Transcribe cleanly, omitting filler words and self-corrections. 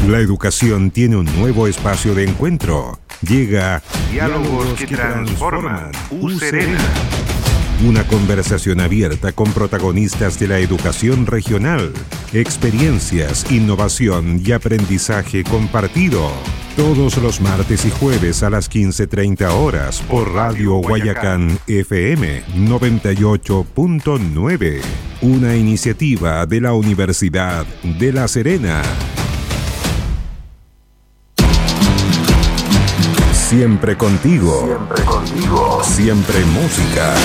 La educación tiene un nuevo espacio de encuentro. Llega Diálogos que transforman. Serena. Una conversación abierta con protagonistas de la educación regional, experiencias, innovación y aprendizaje compartido. Todos los martes y jueves a las 15:30 horas por Radio Guayacán FM 98.9. Una iniciativa de la Universidad de La Serena. Siempre contigo. Siempre contigo. Siempre música.